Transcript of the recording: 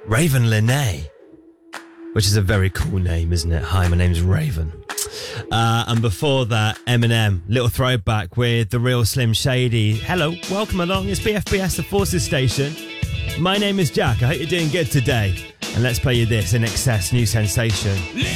Raven Linnae, which is a very cool name, isn't it? Hi, my name's Raven. And before that, Eminem, little throwback with The Real Slim Shady. Hello, welcome along. It's BFBS, the Forces Station. My name is Jack. I hope you're doing good today. And let's play you this, INXS new sensation.